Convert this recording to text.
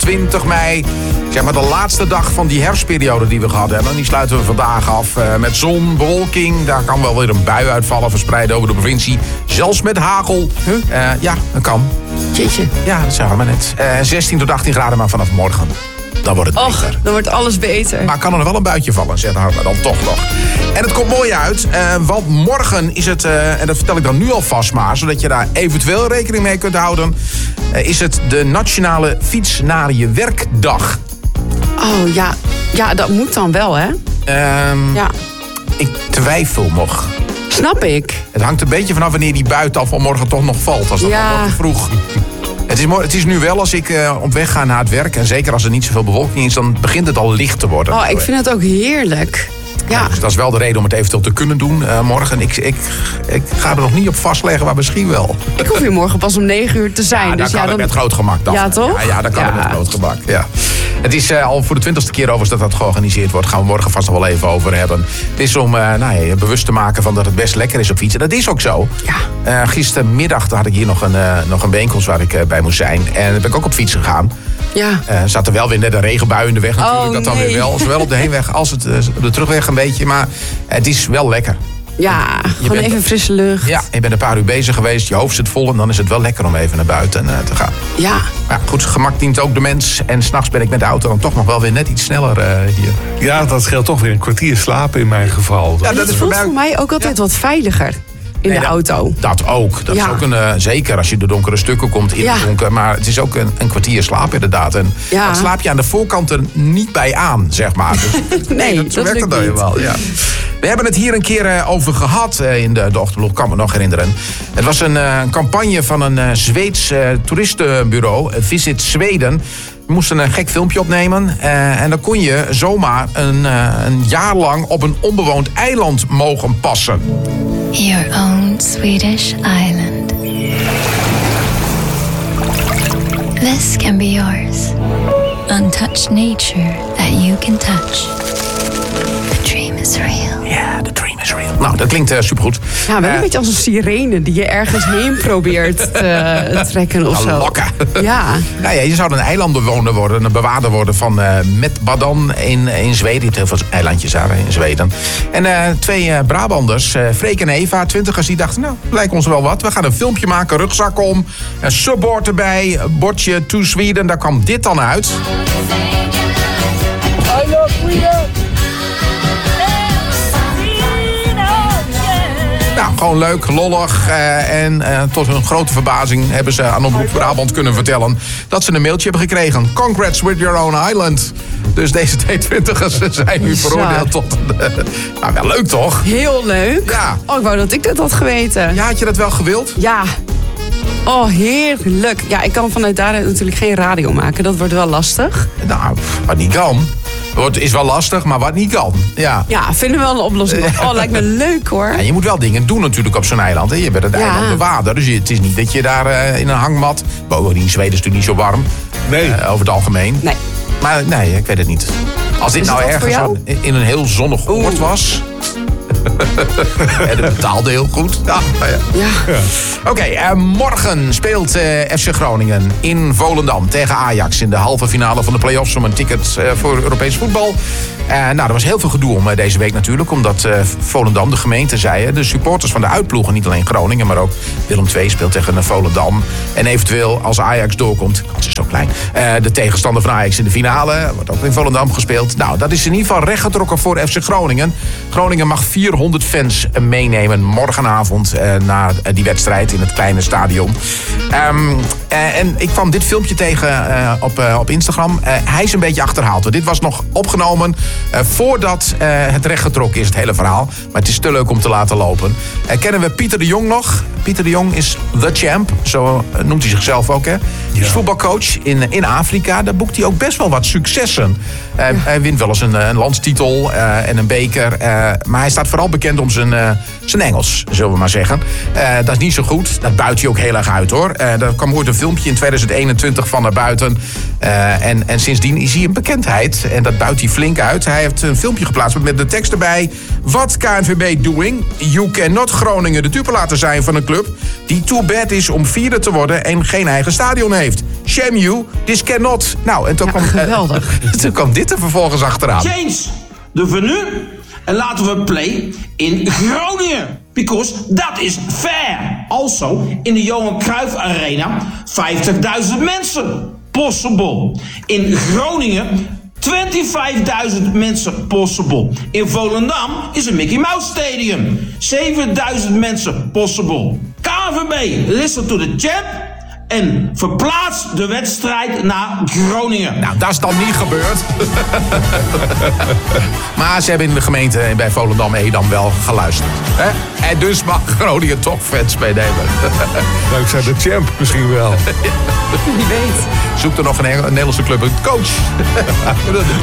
20 mei. Zeg maar de laatste dag van die herfstperiode die we gehad hebben. Die sluiten we vandaag af met zon, bewolking. Daar kan wel weer een bui uitvallen, verspreid over de provincie. Zelfs met hagel. Ja, dat kan. Jeetje. Ja, dat zagen we net. 16 tot 18 graden, maar vanaf morgen. Dan wordt het beter. Dan wordt alles beter. Maar kan er nog wel een buitje vallen, zegt Harmen dan toch nog. En het komt mooi uit, want morgen is het, en dat vertel ik dan nu alvast maar, zodat je daar eventueel rekening mee kunt houden, is het de Nationale Fiets naar je Werkdag. Oh ja, ja, dat moet dan wel, hè? Ja. Ik twijfel nog. Snap ik. Het hangt een beetje vanaf wanneer die buiten al vanmorgen toch nog valt. Als dat nog te vroeg. Het is nu wel, als ik op weg ga naar het werk, en zeker als er niet zoveel bewolking is, dan begint het al licht te worden. Oh, ik vind het ook heerlijk. Ja. Dus dat is wel de reden om het eventueel te kunnen doen morgen. Ik ga er nog niet op vastleggen, maar misschien wel. Ik hoef hier morgen pas om 9 uur te zijn. Ja, dus kan het met groot gemak dan. Ja, toch? Ja, dat kan het met groot gemak. Ja. Het is al voor de 20e keer overigens dat georganiseerd wordt. Gaan we morgen vast nog wel even over hebben. Het is om je bewust te maken van dat het best lekker is op fietsen. Dat is ook zo. Ja. Gistermiddag had ik hier nog een bijeenkomst waar ik bij moest zijn. En dan ben ik ook op fiets gegaan. Ja. Zat er wel weer net een regenbui in de weg natuurlijk. Oh, dat dan weer wel. Zowel op de heenweg als op de terugweg een beetje. Maar het is wel lekker. Ja, gewoon even frisse lucht. Ja, je bent een paar uur bezig geweest, je hoofd zit vol en dan is het wel lekker om even naar buiten te gaan. Ja. Maar goed, gemak dient ook de mens. En 's nachts ben ik met de auto dan toch nog wel weer net iets sneller hier. Ja, dat scheelt toch weer een kwartier slapen in mijn geval. Ja, dat is voor mij ook altijd wat veiliger. In de auto. Dat ook. Dat is ook zeker als je de donkere stukken komt in het donker. Maar het is ook een kwartier slaap inderdaad. En dat slaap je aan de voorkant er niet bij aan, zeg maar. Dus, nee, dat werkt het dan wel. Ja. We hebben het hier een keer over gehad in de Ochtendbloed, kan me nog herinneren. Het was een campagne van een Zweeds toeristenbureau, Visit Sweden. We moesten een gek filmpje opnemen. En dan kon je zomaar een jaar lang op een onbewoond eiland mogen passen. Your own Swedish island. This can be yours. Untouched nature that you can touch. The dream is real. Ja, the dream is real. Nou, dat klinkt supergoed. Ja, wel een beetje als een sirene die je ergens heen probeert te trekken of zo. Lokken. Ja. Nou ja, je zou een eilandbewoner worden, een bewaarder worden van Metbadan in Zweden. Je hebt heel veel eilandjes daar in Zweden. En 2 Brabanders, Freek en Eva, 20ers, die dachten, nou, lijkt ons wel wat. We gaan een filmpje maken, rugzak om, een subboard erbij, bordje to Sweden. Daar kwam dit dan uit. I love Sweden! Nou, gewoon leuk, lollig. En tot hun grote verbazing hebben ze aan Omroep Brabant kunnen vertellen dat ze een mailtje hebben gekregen. Congrats with your own island. Dus deze 220ers zijn nu veroordeeld tot nou, wel leuk toch? Heel leuk. Ja. Oh, ik wou dat ik dat had geweten. Ja, had je dat wel gewild? Ja. Oh, heerlijk. Ja, ik kan vanuit daaruit natuurlijk geen radio maken. Dat wordt wel lastig. Nou, wat niet kan. Het is wel lastig, maar wat niet kan. Ja, vinden we wel een oplossing. Oh, lijkt me leuk hoor. Ja, je moet wel dingen doen natuurlijk op zo'n eiland. Hè. Je bent het eiland bewaarder. Dus het is niet dat je daar in een hangmat... Bovendien, in Zweden is het natuurlijk niet zo warm. Nee. Over het algemeen. Nee. Maar nee, ik weet het niet. Als dit nou ergens in een heel zonnig oord was... En het betaalde heel goed. Ja. Oké, morgen speelt FC Groningen in Volendam tegen Ajax in de halve finale van de play-offs om een ticket voor Europees voetbal. Nou, er was heel veel gedoe om deze week natuurlijk, omdat Volendam, de gemeente, zei, de supporters van de uitploegen, niet alleen Groningen, maar ook Willem II speelt tegen Volendam. En eventueel, als Ajax doorkomt, de kans is zo klein, de tegenstander van Ajax in de finale, wordt ook in Volendam gespeeld. Nou, dat is in ieder geval rechtgetrokken voor FC Groningen. Groningen mag 400 fans meenemen morgenavond naar die wedstrijd in het kleine stadion. En ik kwam dit filmpje tegen op Instagram. Hij is een beetje achterhaald. Want dit was nog opgenomen voordat het rechtgetrokken is, het hele verhaal. Maar het is te leuk om te laten lopen. Kennen we Pieter de Jong nog? Pieter de Jong is the champ. Zo noemt hij zichzelf ook. Hè? Hij is voetbalcoach in Afrika. Daar boekt hij ook best wel wat successen. Hij wint wel eens een landstitel en een beker. Maar hij staat vooral bekend om zijn Engels, zullen we maar zeggen. Dat is niet zo goed. Dat buit hij ook heel erg uit, hoor. Daar kwam ooit een filmpje in 2021 van naar buiten. En sindsdien is hij een bekendheid. En dat buit hij flink uit. Hij heeft een filmpje geplaatst met de tekst erbij. Wat KNVB doing? You cannot Groningen de dupe laten zijn van een club die too bad is om vierde te worden en geen eigen stadion heeft. Shame you, this cannot. Nou, en toen, geweldig. Toen kwam dit er vervolgens achteraan. Change de venue en laten we play in Groningen. Because that is fair. Also, in de Johan Cruijff Arena 50.000 mensen. Possible. In Groningen 25.000 mensen possible. In Volendam is een Mickey Mouse Stadium. 7.000 mensen possible. KNVB, listen to the champ. En verplaats de wedstrijd naar Groningen. Nou, dat is dan niet gebeurd. Maar ze hebben in de gemeente bij Volendam Edam wel geluisterd. Hè? En dus mag Groningen toch fans meenemen. Dankzij de champ misschien wel. Wie weet. Zoek er nog een Nederlandse club een coach.